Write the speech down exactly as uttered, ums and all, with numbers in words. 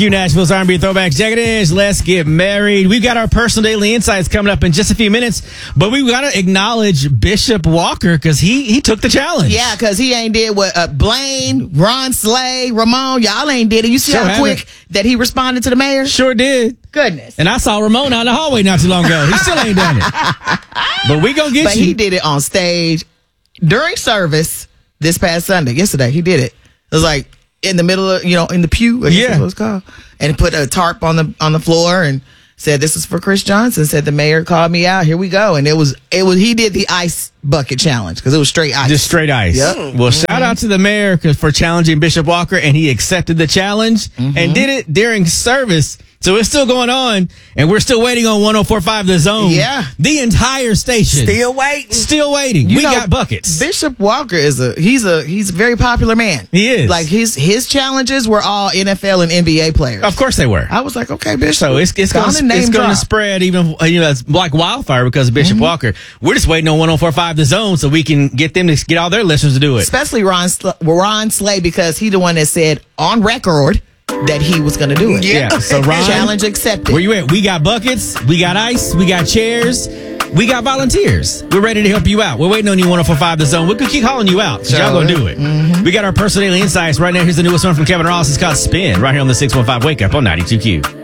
You Nashville's R and B Throwbacks. Jack it is. Let's get married. We've got our personal daily insights coming up in just a few minutes, but we've got to acknowledge Bishop Walker because he he took the challenge. Yeah, because he ain't did what uh, Blaine, Ron Slay, Ramon, y'all ain't did it. You see Sure how quick haven't. that he responded to the mayor? Sure did. Goodness. And I saw Ramon out in the hallway not too long ago. He still ain't done it. But we gonna get But you. he did it on stage during service this past Sunday. Yesterday, he did it. It was like in the middle of, you know, in the pew. I guess Yeah. that's what it's called. And put a tarp on the on the floor and said, "This is for Chris Johnson." Said the mayor called me out. Here we go. And it was it was he did the ice bucket challenge because it was straight ice. Just straight ice. Yep. Well, shout out to the mayor 'cause for challenging Bishop Walker, and he accepted the challenge and did it during service. So it's still going on, and we're still waiting on one oh four point five The Zone. Yeah. The entire station. Still waiting. Still waiting. You we know, got buckets. Bishop Walker is a he's a he's a very popular man. He is. Like his his challenges were all N F L and N B A players. Of course they were. I was like, okay, Bishop. So it's it's Go going on and to name it's going to drop. spread even you know it's like wildfire because of Bishop Walker. We're just waiting on one oh four point five The Zone so we can get them to get all their listeners to do it. Especially Ron Sl- Ron Slay because he the one that said on record that he was going to do it. Yeah. So Ron, Challenge accepted. where you at? We got buckets, we got ice, we got chairs, we got volunteers. We're ready to help you out. We're waiting on you, one oh four point five The Zone. We could keep calling you out. So y'all gonna do it. Mm-hmm. We got our personal daily insights right now. Here's the newest one from Kevin Ross. It's called Spin right here on the six one five Wake Up on ninety-two Q.